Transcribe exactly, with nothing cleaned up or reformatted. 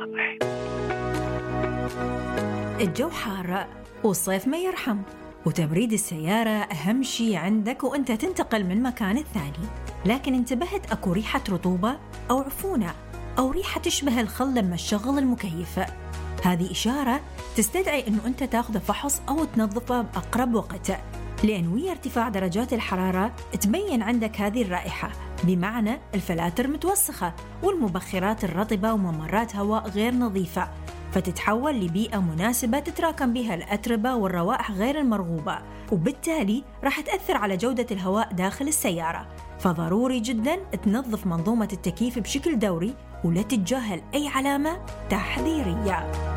واضح. الجو حار والصيف ما يرحم، وتبريد السيارة أهم شي عندك وأنت تنتقل من مكان الثاني. لكن انتبهت أكو ريحة رطوبة أو عفونة أو ريحة تشبه الخل لما تشغل المكيف، هذه إشارة تستدعي أنه أنت تاخذ فحص أو تنظفه بأقرب وقت، لأن ويا ارتفاع درجات الحرارة تبين عندك هذه الرائحة، بمعنى الفلاتر متوسخة والمبخرات الرطبة وممرات هواء غير نظيفة، فتتحول لبيئة مناسبة تتراكم بها الأتربة والروائح غير المرغوبة، وبالتالي راح تأثر على جودة الهواء داخل السيارة. فضروري جدا تنظف منظومة التكييف بشكل دوري ولا تتجاهل أي علامة تحذيرية.